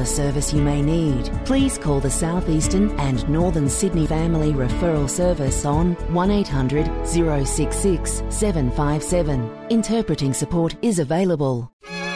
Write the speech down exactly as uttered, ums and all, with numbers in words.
other service you may need, please call the South Eastern and Northern Sydney Family Referral Service on one eight hundred, zero six six, seven five seven. Interpreting support is available.